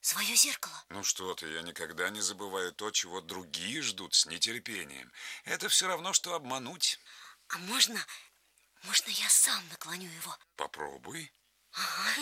свое зеркало. Ну что ты, я никогда не забываю то, чего другие ждут с нетерпением. Это все равно, что обмануть. А можно я сам наклоню его? Попробуй. Ага.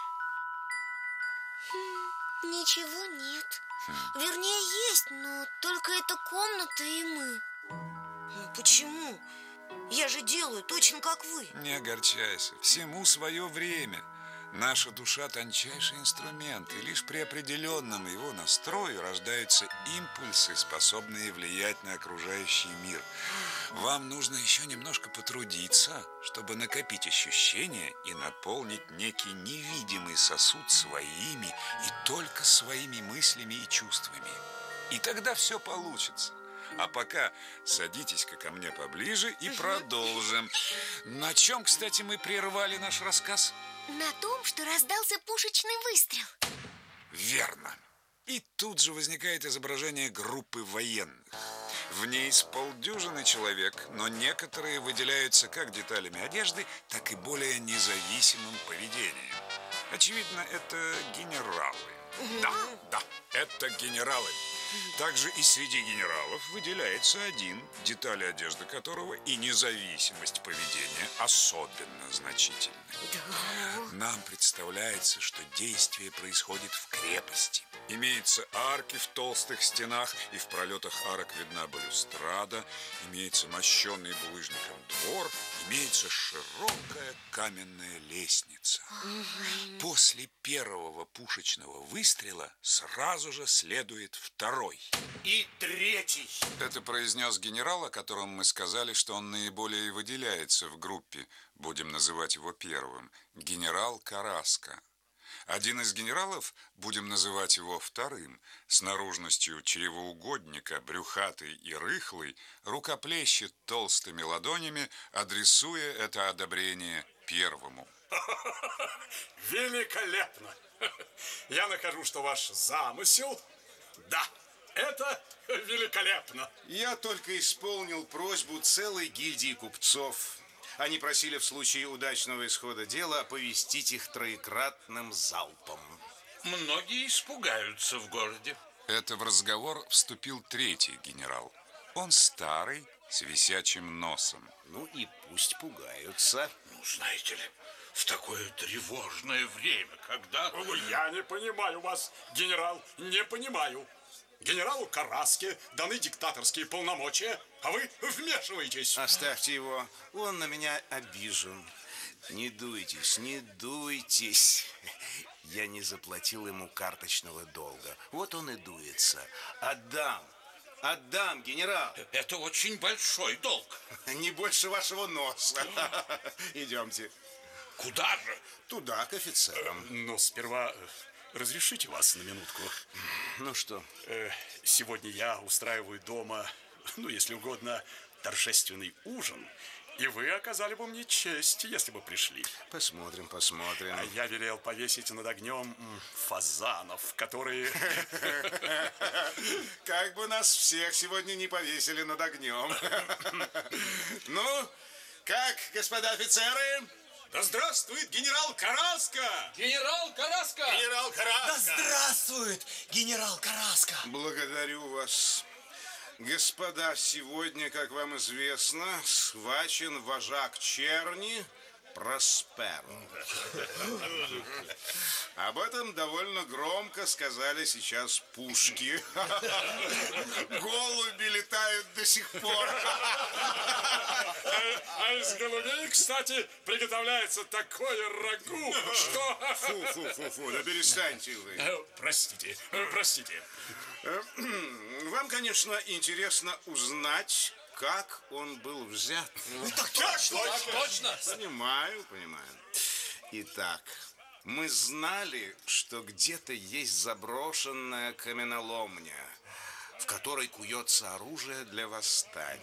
Ничего нет. Вернее, есть, но только эта комната и мы. Ну, почему? Я же делаю точно как вы. Не огорчайся, всему свое время. Наша душа – тончайший инструмент, и лишь при определенном его настрое рождаются импульсы, способные влиять на окружающий мир. Вам нужно еще немножко потрудиться, чтобы накопить ощущения и наполнить некий невидимый сосуд своими и только своими мыслями и чувствами. И тогда все получится. А пока садитесь-ка ко мне поближе и продолжим. На чем, кстати, мы прервали наш рассказ? На том, что раздался пушечный выстрел. Верно. И тут же возникает изображение группы военных. В ней с полдюжины человек, но некоторые выделяются как деталями одежды, так и более независимым поведением. Очевидно, это генералы. Да, это генералы. Также и среди генералов выделяется один, детали одежды которого и независимость поведения особенно значительны. Нам представляется, что действие происходит в крепости. Имеются арки в толстых стенах, и в пролетах арок видна балюстрада, имеется мощенный булыжником двор, имеется широкая каменная лестница. После первого пушечного выстрела сразу же следует второй. И третий. Это произнес генерал, о котором мы сказали, что он наиболее выделяется в группе. Будем называть его первым. Генерал Караска. Один из генералов, будем называть его вторым, с наружностью чревоугодника, брюхатый и рыхлый, рукоплещет толстыми ладонями, адресуя это одобрение первому. Великолепно! Я нахожу, что ваш замысел... Да, это великолепно. Я только исполнил просьбу целой гильдии купцов. Они просили в случае удачного исхода дела оповестить их троекратным залпом. Многие испугаются в городе. Это в разговор вступил третий генерал. Он старый, с висячим носом. Ну и пусть пугаются. Ну, знаете ли, в такое тревожное время, когда... Я не понимаю вас, генерал, не понимаю. Генералу Караске даны диктаторские полномочия, а вы вмешиваетесь. Оставьте его, он на меня обижен. Не дуйтесь, не дуйтесь. Я не заплатил ему карточного долга. Вот он и дуется. Отдам, генерал. Это очень большой долг. Не больше вашего носа. Идемте. Куда же? Туда, к офицерам. Но сперва разрешите вас на минутку. Ну что? Сегодня я устраиваю дома, если угодно, торжественный ужин. И вы оказали бы мне честь, если бы пришли. Посмотрим. А я велел повесить над огнем фазанов, которые... Как бы нас всех сегодня не повесили над огнем. Ну, как, господа офицеры? Да здравствует генерал Караска! Генерал Караска! Генерал Караска! Да здравствует генерал Караска! Благодарю вас. Господа, сегодня, как вам известно, схвачен вожак черни Просперо. Об этом довольно громко сказали сейчас пушки. Голуби летают до сих пор. А из голубей, кстати, приготовляется такое рагу, что... Фу, да перестаньте вы. Простите. Вам, конечно, интересно узнать, как он был взят. Так точно. Понимаю. Итак, мы знали, что где-то есть заброшенная каменоломня, в которой куется оружие для восстания.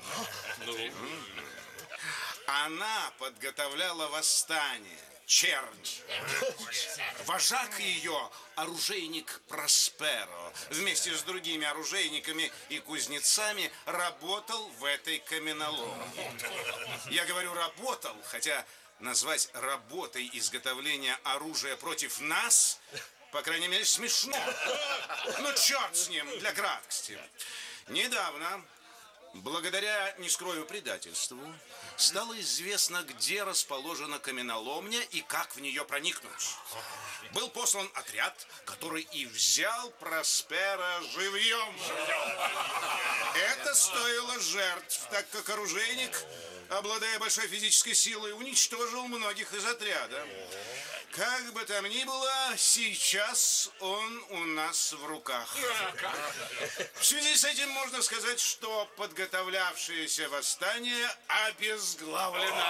Она подготовляла восстание. Чернь. Вожак ее, оружейник Просперо, вместе с другими оружейниками и кузнецами работал в этой каменоломне. Я говорю «работал», хотя назвать работой изготовления оружия против нас по крайней мере, смешно. Ну, черт с ним, для краткости. Недавно, благодаря, не скрою, предательству, стало известно, где расположена каменоломня и как в нее проникнуть. Был послан отряд, который и взял Проспера живьем. Это стоило жертв, так как оружейник, обладая большой физической силой, уничтожил многих из отряда. Как бы там ни было, сейчас он у нас в руках. В связи с этим можно сказать, что подготовлявшееся восстание обезглавлено.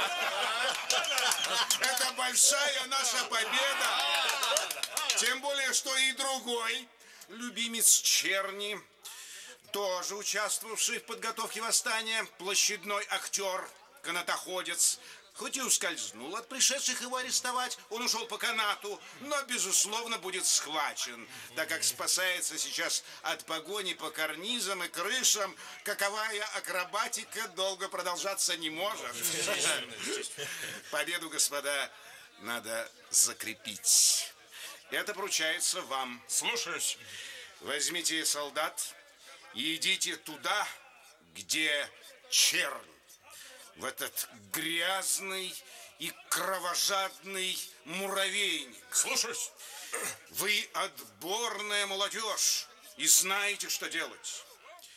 Это большая наша победа. Тем более, что и другой любимец черни, тоже участвовавший в подготовке восстания, площадной актер, канатоходец, хоть и ускользнул от пришедших его арестовать, он ушел по канату, но, безусловно, будет схвачен, так как спасается сейчас от погони по карнизам и крышам, каковая акробатика долго продолжаться не может. Победу, господа, надо закрепить. Это поручается вам. Слушаюсь. Возьмите солдат и идите туда, где чернь. В этот грязный и кровожадный муравейник. Слушаюсь. Вы отборная молодежь и знаете, что делать.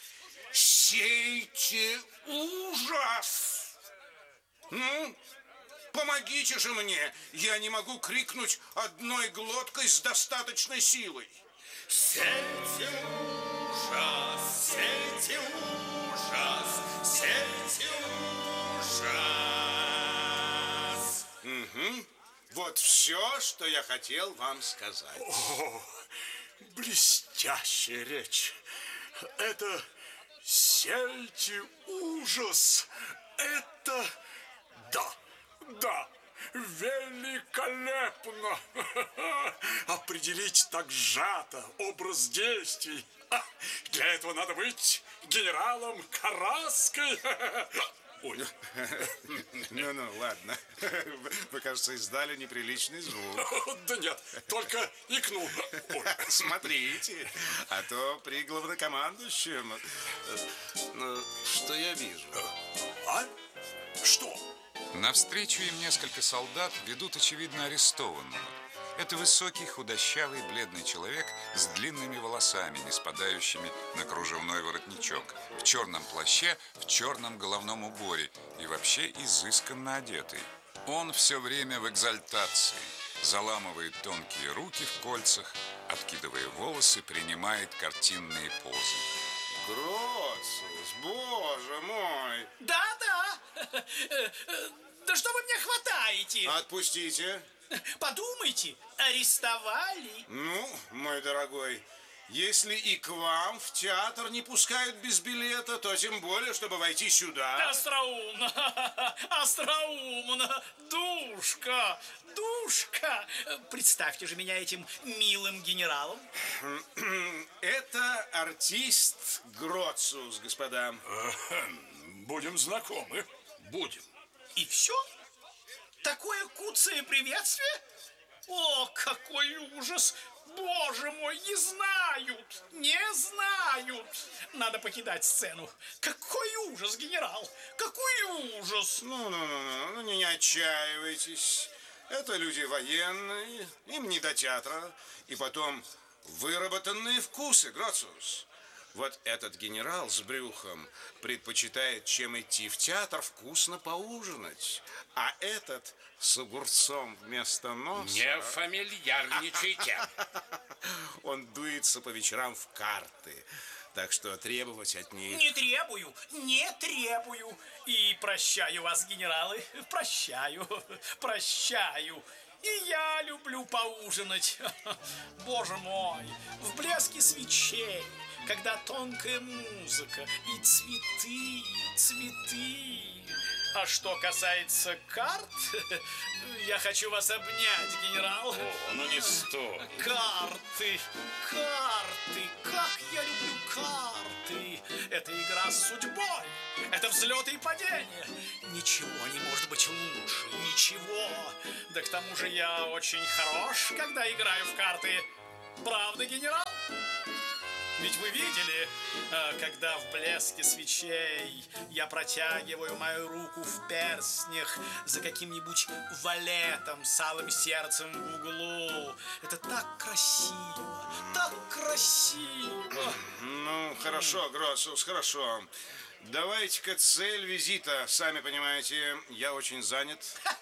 Сейте ужас. Ну, помогите же мне. Я не могу крикнуть одной глоткой с достаточной силой. Сейте ужас, сейте ужас, сейте ужас. Угу. Вот все, что я хотел вам сказать. О, блестящая речь. Это сельте ужас. Это да, великолепно. Определить так сжато образ действий. Для этого надо быть генералом Караской. Ой. Ну, ладно. Вы, кажется, издали неприличный звук. Да нет, только икнул. Ой. Смотрите, а то при главнокомандующем... Ну, что я вижу? А? Что? Навстречу им несколько солдат ведут, очевидно, арестованного. Это высокий, худощавый, бледный человек с длинными волосами, не спадающими на кружевной воротничок, в черном плаще, в черном головном уборе и вообще изысканно одетый. Он все время в экзальтации, заламывает тонкие руки в кольцах, откидывая волосы, принимает картинные позы. Гроциус, боже мой! Да. Да что вы мне хватаете? Отпустите. Подумайте, арестовали. Ну, мой дорогой, если и к вам в театр не пускают без билета, то тем более, чтобы войти сюда. Остроумно, душка. Представьте же меня этим милым генералом. Это артист Гроциус, господа. Будем знакомы. Будем. И все? Такое куцое приветствие? О, какой ужас! Боже мой, не знают. Надо покидать сцену. Какой ужас, генерал! Какой ужас! Ну, не отчаивайтесь. Это люди военные, им не до театра. И потом выработанные вкусы, Гроциус. Вот этот генерал с брюхом предпочитает, чем идти в театр, вкусно поужинать. А этот с огурцом вместо носа... Не фамильярничайте. Он дуется по вечерам в карты. Так что требовать от них... Не требую. И прощаю вас, генералы, прощаю. И я люблю поужинать. Боже мой, в блеске свечей, когда тонкая музыка и цветы. А что касается карт, я хочу вас обнять, генерал. О, ну не стоит. Карты, как я люблю карты. Это игра с судьбой, это взлеты и падения. Ничего не может быть лучше, ничего. Да к тому же я очень хорош, когда играю в карты. Правда, генерал? Ведь вы видели, когда в блеске свечей я протягиваю мою руку в перстнях за каким-нибудь валетом с алым сердцем в углу. Это так красиво, так красиво. Ну, хорошо, Гроссус, хорошо. Давайте-ка цель визита. Сами понимаете, я очень занят.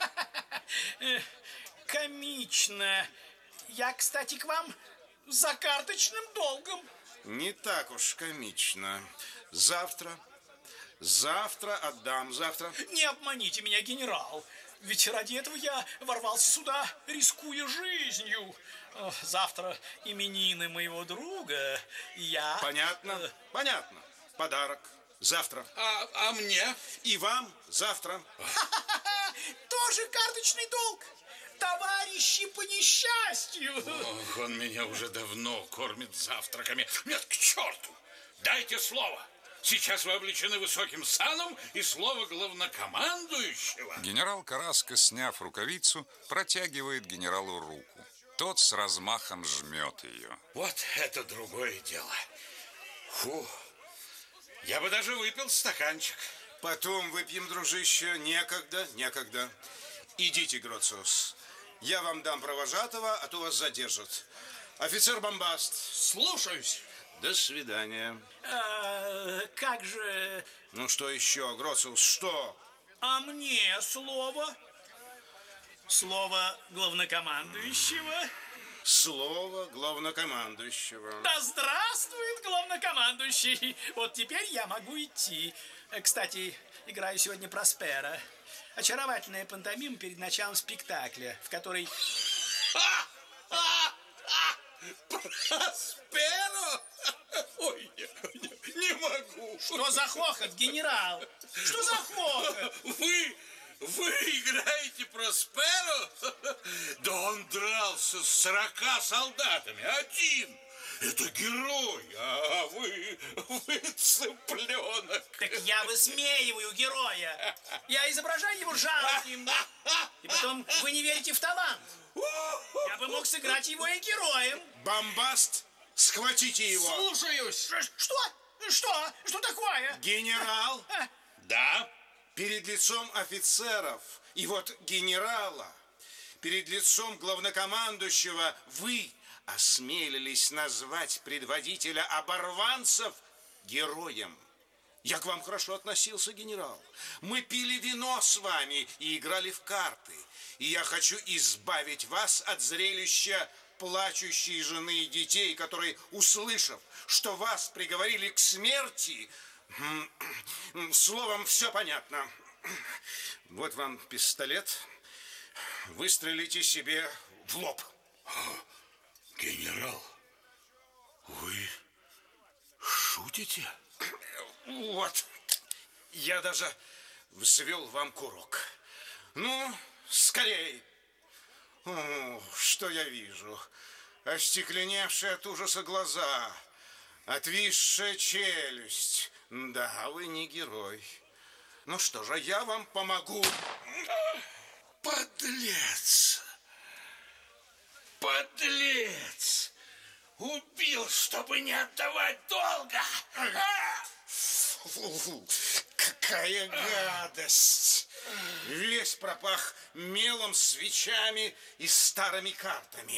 Комично. Я, кстати, к вам за карточным долгом. Не так уж комично. Завтра отдам, завтра. Не обманите меня, генерал. Ведь ради этого я ворвался сюда, рискуя жизнью. Завтра именины моего друга, и я... Понятно, понятно. Подарок завтра. А мне? И вам завтра. Тоже карточный долг. Товарищи по несчастью. Ох, он меня уже давно кормит завтраками. Нет, к черту! Дайте слово. Сейчас вы облечены высоким саном и слово главнокомандующего. Генерал Караско, сняв рукавицу, протягивает генералу руку. Тот с размахом жмет ее. Вот это другое дело. Фу, я бы даже выпил стаканчик. Потом выпьем, дружище. Некогда. Идите, Гроциус. Я вам дам провожатого, а то вас задержат. Офицер Бомбаст. Слушаюсь. До свидания. Как же... Ну что еще, Гроциус, что? А мне слово? Слово главнокомандующего? Слово главнокомандующего. Да здравствует главнокомандующий! Вот теперь я могу идти. Кстати, играю сегодня Проспера. Очаровательная пантомима перед началом спектакля, в которой... Просперо? Ой, не могу. Что за хохот, генерал? Что за хохот? Вы играете Просперо? Да он дрался с 40 солдатами, один. Это герой, а вы цыпленок. Так я высмеиваю героя. Я изображаю его жалким. И потом вы не верите в талант. Я бы мог сыграть его и героем. Бомбаст, схватите его. Слушаюсь. Что? Что такое? Генерал, Да? перед лицом офицеров и вот генерала, перед лицом главнокомандующего вы осмелились назвать предводителя оборванцев героем. Я к вам хорошо относился, генерал. Мы пили вино с вами и играли в карты. И я хочу избавить вас от зрелища плачущей жены и детей, которые, услышав, что вас приговорили к смерти, словом, все понятно. Вот вам пистолет. Выстрелите себе в лоб. Генерал, вы шутите? Вот. Я даже взвел вам курок. Ну, скорей. О, что я вижу? Остекленевшие от ужаса глаза, отвисшая челюсть. Да, вы не герой. Ну что же, я вам помогу. Подлец! Подлец! Убил, чтобы не отдавать долга! Фу, какая гадость! Весь пропах мелом, свечами и старыми картами.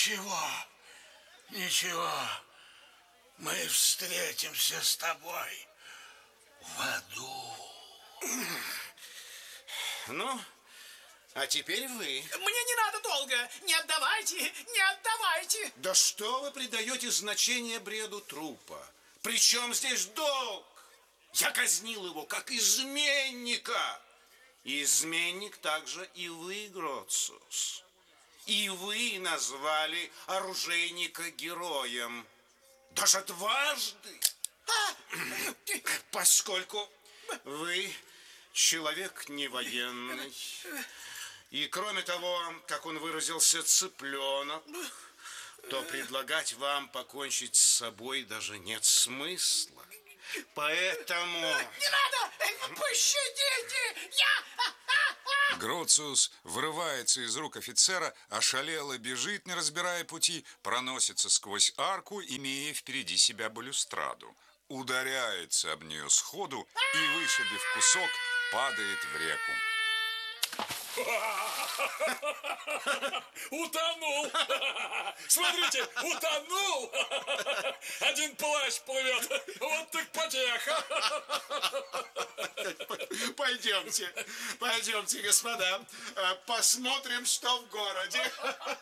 Ничего. Мы встретимся с тобой в аду. Ну, а теперь вы. Мне не надо долго. Не отдавайте. Да что вы придаете значение бреду трупа? Причем здесь долг? Я казнил его как изменника. Изменник также и вы, Гроциус. И вы назвали оружейника героем. Даже дважды. Поскольку вы человек не военный. И кроме того, как он выразился, цыпленок, то предлагать вам покончить с собой даже нет смысла. Поэтому... Не надо! Пощадите! Гроциус вырывается из рук офицера, ошалело бежит, не разбирая пути, проносится сквозь арку, имея впереди себя балюстраду. Ударяется об нее сходу и, вышибив кусок, падает в реку. Утонул! Смотрите, утонул! Один плащ плывет. Вот так потеха. Пойдемте, господа, посмотрим, что в городе.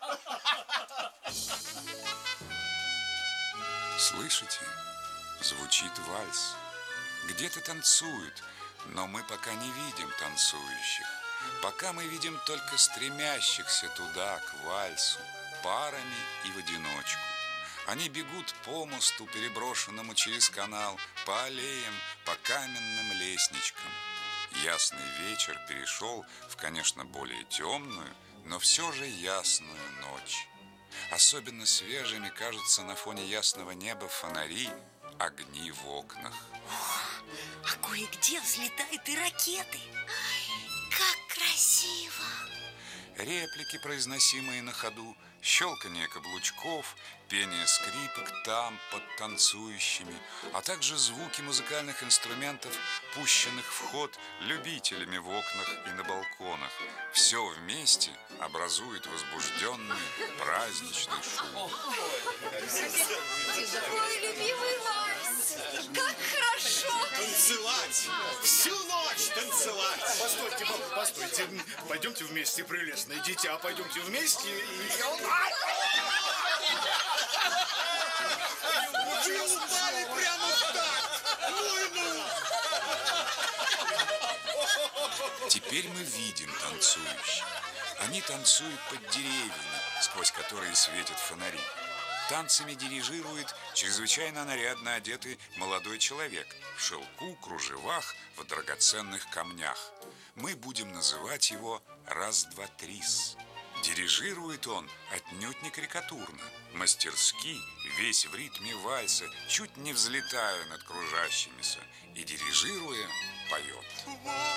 Слышите? Звучит вальс. Где-то танцуют, но мы пока не видим танцующих. Пока мы видим только стремящихся туда, к вальсу, парами и в одиночку. Они бегут по мосту, переброшенному через канал, по аллеям, по каменным лестничкам. Ясный вечер перешел в, конечно, более темную, но все же ясную ночь. Особенно свежими кажутся на фоне ясного неба фонари, огни в окнах. А кое-где взлетают и ракеты. Как красиво! Реплики, произносимые на ходу, щелканье каблучков, пение скрипок там, под танцующими, а также звуки музыкальных инструментов, пущенных в ход любителями в окнах и на балконах. Все вместе образует возбужденный праздничный шум. Мой любимый вальс! Как хорошо! Танцевать! Всю ночь танцевать! Постойте, пойдемте вместе, прелестное дитя, пойдемте вместе и... Вы упали прямо в такт! Теперь мы видим танцующих. Они танцуют под деревьями, сквозь которые светят фонари. Танцами дирижирует чрезвычайно нарядно одетый молодой человек в шелку, кружевах, в драгоценных камнях. Мы будем называть его раз-два-трис. Дирижирует он отнюдь не карикатурно, мастерски, весь в ритме вальса, чуть не взлетая над кружащимися, и, дирижируя, поет.